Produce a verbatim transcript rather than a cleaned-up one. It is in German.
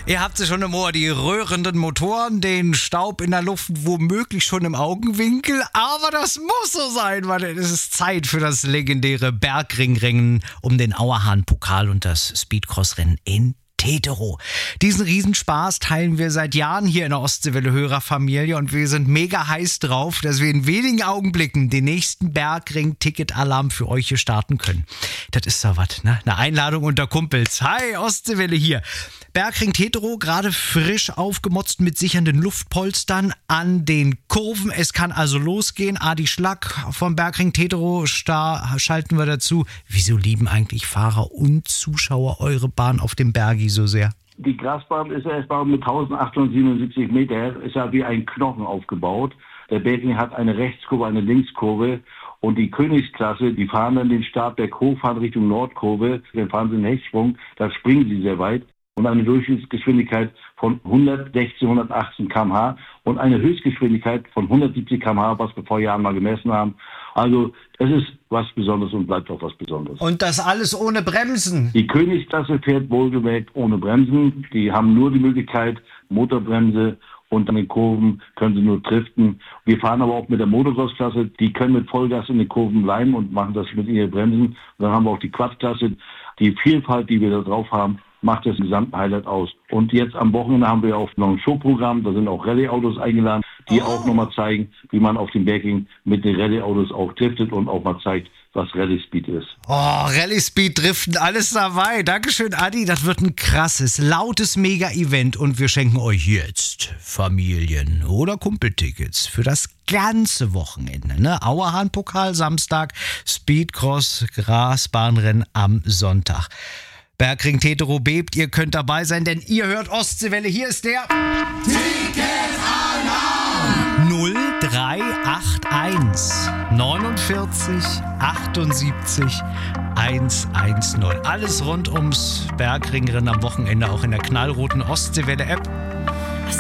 Ihr habt sie schon im Ohr, die röhrenden Motoren, den Staub in der Luft, womöglich schon im Augenwinkel. Aber das muss so sein, weil es ist Zeit für das legendäre Bergringrennen um den Auerhahn-Pokal und das Speedcross-Rennen in Teterow. Diesen Riesenspaß teilen wir seit Jahren hier in der Ostseewelle-Hörerfamilie und wir sind mega heiß drauf, dass wir in wenigen Augenblicken den nächsten Bergring-Ticket-Alarm für euch hier starten können. Das ist doch was, ne? Eine Einladung unter Kumpels. Hi, Ostseewelle hier. Bergring Teterow, gerade frisch aufgemotzt mit sichernden Luftpolstern an den Kurven. Es kann also losgehen. Adi Schlack vom Bergring Teterow schalten wir dazu. Wieso lieben eigentlich Fahrer und Zuschauer eure Bahn auf dem Bergi so sehr? Die Grasbahn ist erstmal mit eintausendachthundertsiebenundsiebzig Meter, ist ja wie ein Knochen aufgebaut. Der Bergring hat eine Rechtskurve, eine Linkskurve. Und die Königsklasse, die fahren dann den Startberg hoch, fahren Richtung Nordkurve. Dann fahren sie einen Hechtsprung, da springen sie sehr weit. Und eine Durchschnittsgeschwindigkeit von hundertsechzehn, hundertachtzehn Kilometer pro Stunde und eine Höchstgeschwindigkeit von hundertsiebzig Kilometer pro Stunde, was wir vor Jahren mal gemessen haben. Also es ist was Besonderes und bleibt auch was Besonderes. Und das alles ohne Bremsen? Die Königsklasse fährt wohlgemerkt ohne Bremsen. Die haben nur die Möglichkeit, Motorbremse, und an den Kurven können sie nur driften. Wir fahren aber auch mit der Motocross-Klasse. Die können mit Vollgas in den Kurven bleiben und machen das mit ihren Bremsen. Und dann haben wir auch die Quad-Klasse. Die Vielfalt, die wir da drauf haben, macht das gesamte Highlight aus. Und jetzt am Wochenende haben wir auch noch ein Showprogramm. Da sind auch Rallye-Autos eingeladen, die oh. auch nochmal zeigen, wie man auf dem Bergring mit den Rallye-Autos auch driftet und auch mal zeigt, was Rallye-Speed ist. Oh, Rallye-Speed, Driften, alles dabei. Dankeschön, Adi. Das wird ein krasses, lautes Mega-Event und wir schenken euch jetzt Familien- oder Kumpeltickets für das ganze Wochenende. Ne? Auerhahn-Pokal Samstag, Speedcross, Grasbahnrennen am Sonntag. Bergring Teterow bebt, ihr könnt dabei sein, denn ihr hört Ostseewelle. Hier ist der Ticket-Alarm null drei acht eins neunundvierzig achtundsiebzig hundertzehn. Alles rund ums Bergringrennen am Wochenende, auch in der knallroten Ostseewelle-App.